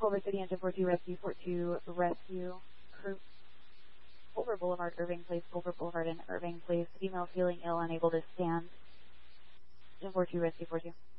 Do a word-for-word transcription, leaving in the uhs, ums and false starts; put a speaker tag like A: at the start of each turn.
A: Culver City, engine four two, rescue, four two, rescue, crew, Culver Boulevard, Irving Place, Culver Boulevard and Irving Place, female feeling ill, unable to stand, engine four two, rescue, four two.